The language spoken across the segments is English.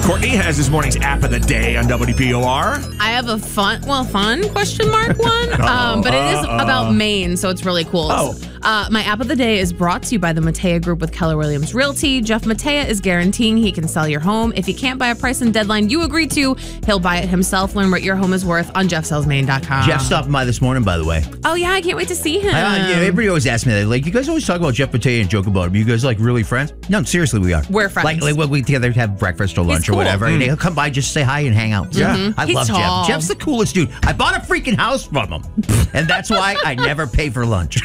Courtney has this morning's app of the day on WPOR. I have a fun question mark one, but it is about Maine, so it's really cool. My app of the day is brought to you by the Matea Group with Keller Williams Realty. Jeff Matea is guaranteeing he can sell your home. If he can't buy a price and deadline you agree to, he'll buy it himself. Learn what your home is worth on jeffsellsmaine.com. Jeff stopped by this morning, by the way. Oh, yeah, I can't wait to see him. Everybody always asks me that. Like, you guys always talk about Jeff Matea and joke about him. You guys like really friends? No, seriously, we are. We're friends. Like when we together have breakfast or lunch or whatever. And he'll come by, just say hi and hang out. Yeah. I love tall. Jeff. Jeff's the coolest dude. I bought a freaking house from him. And that's why I never pay for lunch.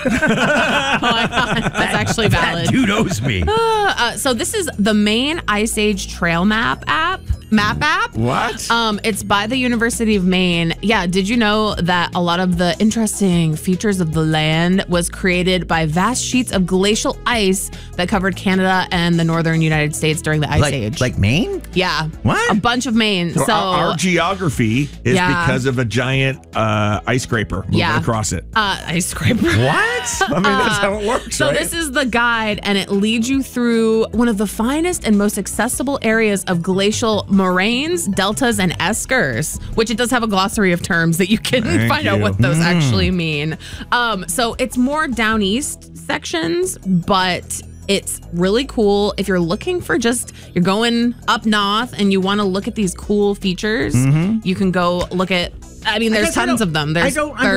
That's actually valid. That dude owes me. So this is the Maine Ice Age Trail Map app. What? It's by the University of Maine. Yeah, did you know that a lot of the interesting features of the land was created by vast sheets of glacial ice that covered Canada and the northern United States during the Ice Age? Like Maine? Yeah. What? A bunch of Maine. So our geography is because of a giant ice scraper moving across it. Ice scraper. What? I mean, that's how it works, So right? this is the guide, and it leads you through one of the finest and most accessible areas of glacial moraines, deltas, and eskers, which it does have a glossary of terms that you can find out what those actually mean. So it's more down east sections, but it's really cool if you're looking for you're going up north and you want to look at these cool features. You can go look at, there's tons of them. There's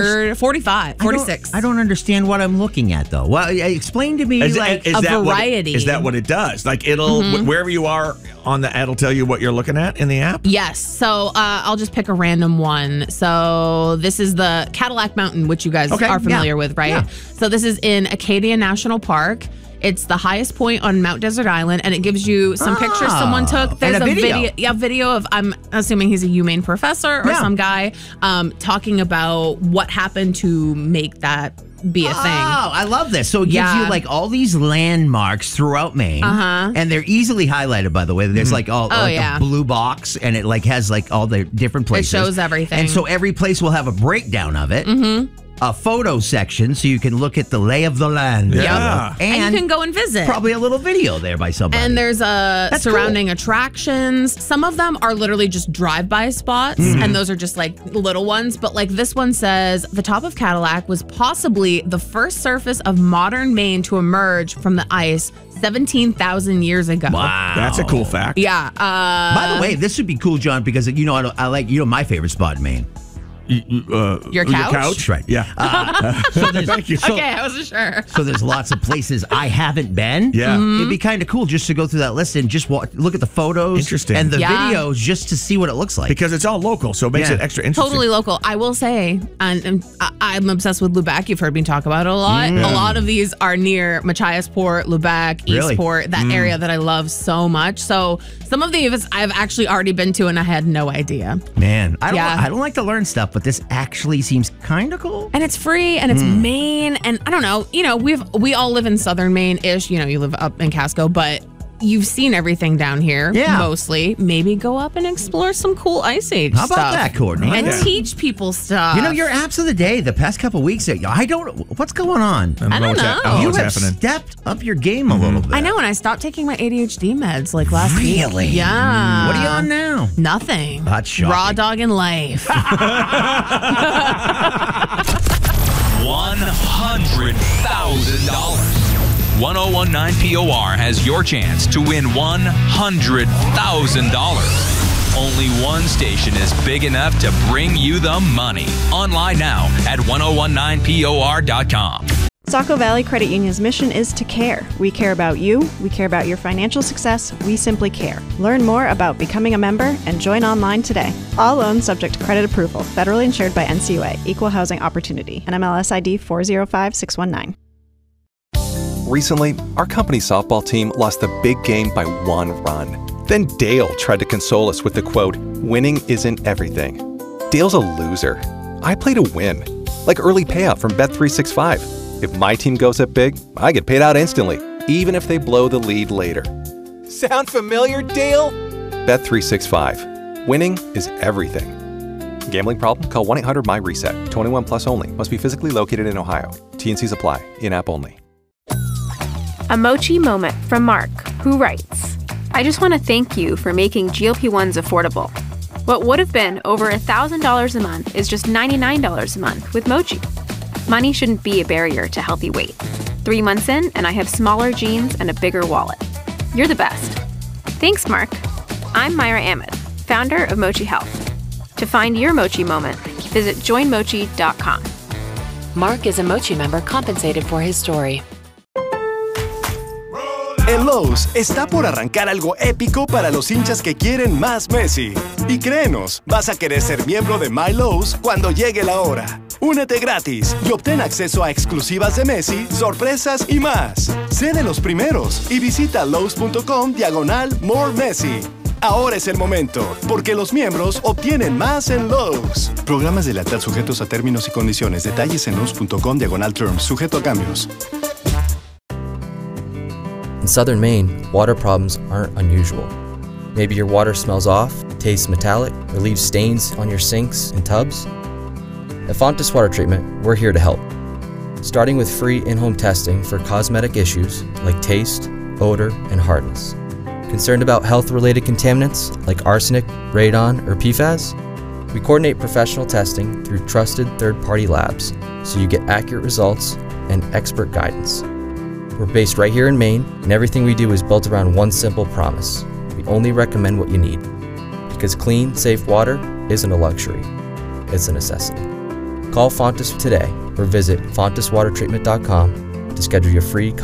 45, 46. I don't understand what I'm looking at, though. Well, explain to me, a variety. Is that what it does? Like, it'll, wherever you are on the, it'll tell you what you're looking at in the app? Yes. So I'll just pick a random one. So this is the Cadillac Mountain, which you guys are familiar with, right? Yeah. So this is in Acadia National Park. It's the highest point on Mount Desert Island, and it gives you some pictures someone took. There's and a video of, I'm assuming he's a UMaine professor or some guy, talking about what happened to make that be a thing. Oh, I love this. So it gives you like all these landmarks throughout Maine, and they're easily highlighted, by the way. There's like a blue box, and it like has like all the different places. It shows everything. And so every place will have a breakdown of it. A photo section so you can look at the lay of the land. Yeah. And you can go and visit. Probably a little video there by somebody. And there's surrounding attractions. Some of them are literally just drive-by spots, and those are just like little ones. But like this one says, the top of Cadillac was possibly the first surface of modern Maine to emerge from the ice 17,000 years ago. Wow. That's a cool fact. Yeah. By the way, this would be cool, John, because I like my favorite spot in Maine. Your couch? Right. Yeah. Thank you. Okay, I wasn't sure. So there's lots of places I haven't been. Yeah. It'd be kind of cool just to go through that list and just look at the photos. Interesting. And the videos just to see what it looks like. Because it's all local, so it makes it extra interesting. Totally local. I will say, and I'm obsessed with Lubec. You've heard me talk about it a lot. A lot of these are near Machiasport, Lubec, Eastport, that area that I love so much. So some of these I've actually already been to and I had no idea. Man, I don't like to learn stuff, but this actually seems kind of cool. And it's free, and it's Maine, and I don't know, we all live in southern Maine-ish, you live up in Casco, but you've seen everything down here, mostly. Maybe go up and explore some cool Ice Age stuff. stuff. How about that, Courtney? And teach people stuff. Your apps of the day, the past couple weeks, what's going on? I don't know. You have stepped up your game a little bit. I know, and I stopped taking my ADHD meds like last week. Really? Yeah. What are you on now? Nothing. That's shocking. Raw dog in life. $100,000. 1019 POR has your chance to win $100,000. Only one station is big enough to bring you the money. Online now at 1019por.com. Saco Valley Credit Union's mission is to care. We care about you. We care about your financial success. We simply care. Learn more about becoming a member and join online today. All loans subject to credit approval. Federally insured by NCUA. Equal Housing Opportunity. NMLS ID 405619. Recently, our company softball team lost the big game by 1 run. Then Dale tried to console us with the quote, "Winning isn't everything." Dale's a loser. I play to win. Like early payout from Bet365. If my team goes up big, I get paid out instantly, even if they blow the lead later. Sound familiar, Dale? Bet365. Winning is everything. Gambling problem? Call 1-800-MY-RESET. 21 plus only. Must be physically located in Ohio. T&Cs apply. In-app only. A mochi moment from Mark, who writes, I just want to thank you for making GLP-1s affordable. What would have been over $1,000 a month is just $99 a month with Mochi. Money shouldn't be a barrier to healthy weight. 3 months in, and I have smaller jeans and a bigger wallet. You're the best. Thanks, Mark. I'm Myra Ahmed, founder of Mochi Health. To find your Mochi moment, visit joinmochi.com. Mark is a Mochi member compensated for his story. En Lowe's está por arrancar algo épico para los hinchas que quieren más Messi. Y créenos, vas a querer ser miembro de My Lowe's cuando llegue la hora. Únete gratis y obtén acceso a exclusivas de Messi, sorpresas y más. Sé de los primeros y visita lowes.com/More Messi. Ahora es el momento, porque los miembros obtienen más en Lowe's. Programas de lealtad sujetos a términos y condiciones. Detalles en lowes.com/terms, sujeto a cambios. In southern Maine, water problems aren't unusual. Maybe your water smells off, tastes metallic, or leaves stains on your sinks and tubs. At Fontes Water Treatment, we're here to help. Starting with free in-home testing for cosmetic issues like taste, odor, and hardness. Concerned about health-related contaminants like arsenic, radon, or PFAS? We coordinate professional testing through trusted third-party labs so you get accurate results and expert guidance. We're based right here in Maine, and everything we do is built around one simple promise. We only recommend what you need. Because clean, safe water isn't a luxury, it's a necessity. Call Fontes today or visit fonteswatertreatment.com to schedule your free